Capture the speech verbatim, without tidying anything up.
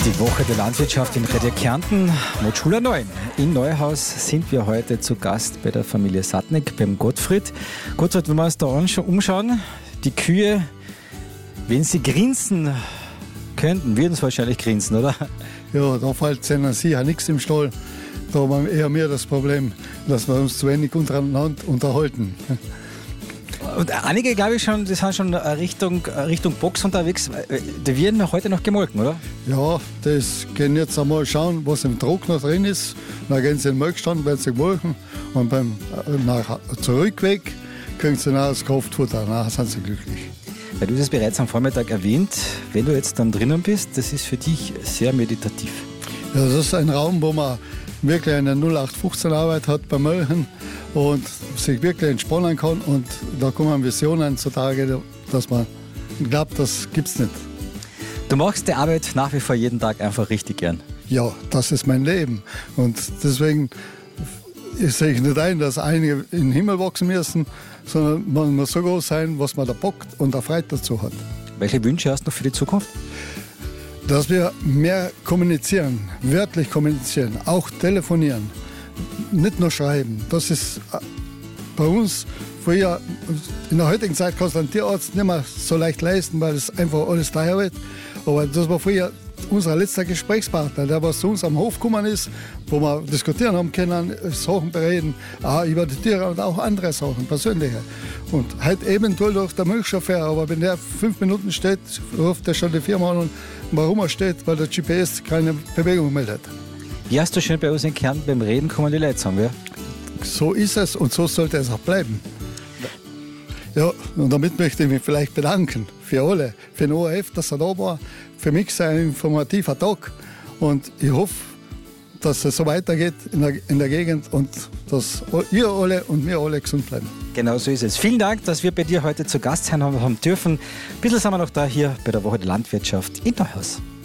Die Woche der Landwirtschaft in Radio Kärnten, Modschula neun. In Neuhaus sind wir heute zu Gast bei der Familie Sattnig, beim Gottfried. Gottfried, wenn wir uns da umschauen, die Kühe, wenn sie grinsen könnten, würden sie wahrscheinlich grinsen, oder? Ja, da fällt seiner sicher nichts im Stall. Da haben wir eher mehr das Problem, dass wir uns zu wenig untereinander unterhalten. Und einige, glaube ich, schon, die sind schon Richtung, Richtung Box unterwegs. Die werden heute noch gemolken, oder? Ja, das gehen jetzt einmal schauen, was im Trockner drin ist. Dann gehen sie in den Melkstand, werden sie gemolken. Und beim nach, Zurückweg kriegen sie dann das Kraftfutter. Dann sind sie glücklich. Weil du das bereits am Vormittag erwähnt, wenn du jetzt dann drinnen bist, das ist für dich sehr meditativ. Ja, das ist ein Raum, wo man wirklich eine null acht fünfzehn Arbeit hat beim Melken und sich wirklich entspannen kann. Und da kommen Visionen zutage, dass man glaubt, das gibt es nicht. Du machst die Arbeit nach wie vor jeden Tag einfach richtig gern. Ja, das ist mein Leben. Und deswegen sehe ich nicht ein, dass einige in den Himmel wachsen müssen, sondern man muss so groß sein, was man da bockt und da Freude dazu hat. Welche Wünsche hast du noch für die Zukunft? Dass wir mehr kommunizieren, wörtlich kommunizieren, auch telefonieren, nicht nur schreiben. Das ist bei uns früher, in der heutigen Zeit kannst du einen Tierarzt nicht mehr so leicht leisten, weil es einfach alles teuer wird. Aber das war früher unser letzter Gesprächspartner, der was zu uns am Hof gekommen ist, wo wir diskutieren haben können, Sachen bereden, auch über die Tiere und auch andere Sachen, persönliche. Und heute eventuell durch der Milchchauffeur, aber wenn der fünf Minuten steht, ruft er schon die Firma an, und warum er steht, weil der G P S keine Bewegung meldet. Wie hast du schon bei uns in Kärnten beim Reden kommen die Leute sagen, ja? So ist es und so sollte es auch bleiben. Ja, und damit möchte ich mich vielleicht bedanken für alle, für den O R F, dass er da war. Für mich ist ein informativer Tag und ich hoffe, dass es so weitergeht in der, in der Gegend und dass ihr alle und wir alle gesund bleiben. Genau so ist es. Vielen Dank, dass wir bei dir heute zu Gast sein haben dürfen. Ein bisschen sind wir noch da hier bei der Woche der Landwirtschaft in Neuhaus.